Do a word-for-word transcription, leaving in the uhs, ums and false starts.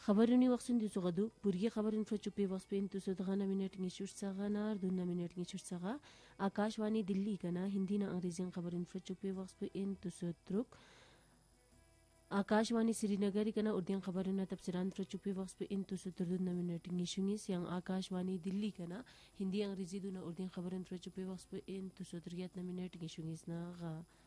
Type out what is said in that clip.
خبرونی وقتن دو سوغدو بورگی خبرون فرچو پی وقت پین تو سود غنا منٹ نشور ساغا نار دونا منٹ نشور ساغا आकाशवाणी दिल्ली कना हिंदी ना अंग्रेजी खबरन फ्रचो पे वक्त पे इन तो सत्रुक आकाशवाणी श्रीनगर कना उर्दू खबरन तफसीरान फ्रचो पे वक्त पे इन तो सत्रुदन मिनट निशुंगिस yang आकाशवाणी दिल्ली कना हिंदी अंग्रेजी दुना उर्दू खबरन फ्रचो पे वक्त पे इन तो सत्रियत ना मिनट निशुंगिस ना गा